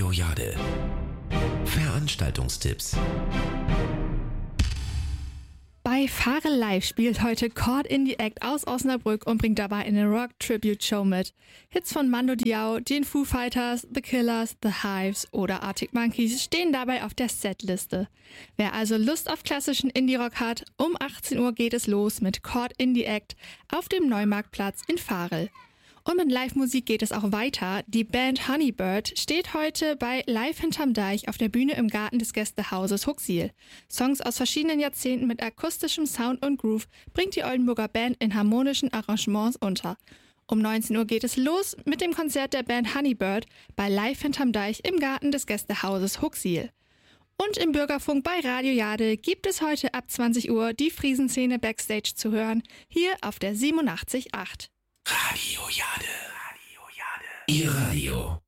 Radio Jade. Veranstaltungstipps. Bei Fahre Live spielt heute Caught in the Act aus Osnabrück und bringt dabei eine Rock-Tribute-Show mit. Hits von Mando Diao, den Foo Fighters, The Killers, The Hives oder Arctic Monkeys stehen dabei auf der Setliste. Wer also Lust auf klassischen Indie-Rock hat, um 18 Uhr geht es los mit Caught in the Act auf dem Neumarktplatz in Varel. Und mit Live-Musik geht es auch weiter. Die Band Honeybird steht heute bei Live hinterm Deich auf der Bühne im Garten des Gästehauses Huxil. Songs aus verschiedenen Jahrzehnten mit akustischem Sound und Groove bringt die Oldenburger Band in harmonischen Arrangements unter. Um 19 Uhr geht es los mit dem Konzert der Band Honeybird bei Live hinterm Deich im Garten des Gästehauses Huxil. Und im Bürgerfunk bei Radio Jade gibt es heute ab 20 Uhr die Friesenszene Backstage zu hören, hier auf der 87.8. Radio Jade. Ihr Radio.